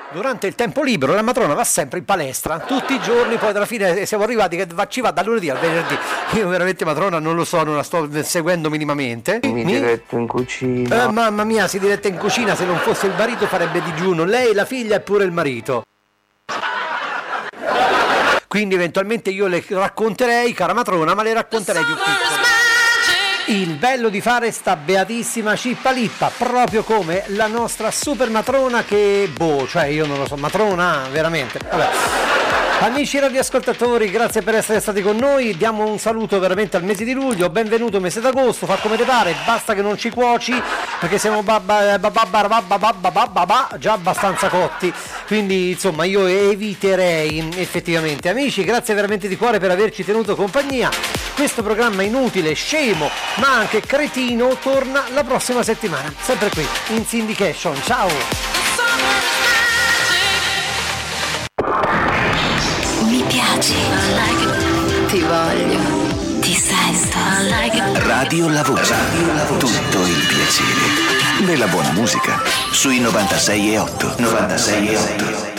Durante il tempo libero la matrona va sempre in palestra, tutti i giorni, poi alla fine siamo arrivati che ci va dal lunedì al venerdì. Io veramente matrona non lo so, non la sto seguendo minimamente. Mi diletto in cucina. Mamma mia, si diretta in cucina, se non fosse il marito farebbe digiuno, lei, la figlia e pure il marito. Quindi eventualmente io le racconterei, cara matrona, ma le racconterei più piccole. Il bello di fare sta beatissima Cippa Lippa, proprio come la nostra super matrona che, cioè io non lo so, matrona, veramente, vabbè. Amici radioascoltatori, grazie per essere stati con noi, diamo un saluto veramente al mese di luglio, benvenuto mese d'agosto, fa come te pare, basta che non ci cuoci, perché siamo già abbastanza cotti, quindi insomma io eviterei effettivamente. Amici, grazie veramente di cuore per averci tenuto compagnia, questo programma inutile, scemo, ma anche cretino torna la prossima settimana, sempre qui in Syndication, ciao! Mi piaci, ti voglio, ti sento. Radio La Voce, tutto il piacere della buona musica sui 96.8.